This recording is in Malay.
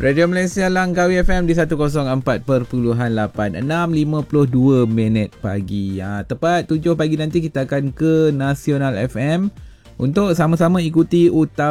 Radio Malaysia Langkawi FM di 104.8 6.52 minit pagi. Tepat 7 pagi nanti kita akan ke Nasional FM untuk sama-sama ikuti